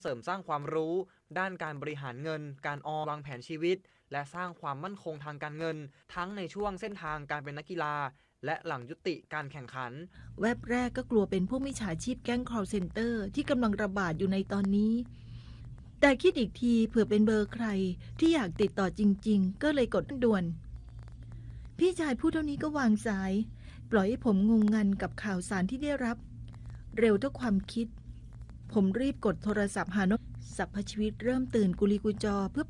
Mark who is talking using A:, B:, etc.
A: เสริมสร้างความรู้ด้านการบริหารเงินการออมวางแผนชีวิตและสร้างความมั่นคงทางการเงินทั้งในช่วงเส้นทางการเป็นนักกีฬาและหลังยุติการแข่งขัน
B: แวบแรกก็กลัวเป็นพวกมิจฉาชีพแก๊ง call center ที่กำลังระบาดอยู่ในตอนนี้แต่คิดอีกทีเผื่อเป็นเบอร์ใครที่อยากติดต่อจริงๆก็เลยกดด่วนพี่ชายพูดเท่านี้ก็วางสายปล่อยให้ผมงงงันกับข่าวสารที่ได้รับเร็วเท่าความคิดผมรีบกดโทรศัพท์หานกสรรพชีวิตเริ่มตื่นกุลีกุจอเพื่อ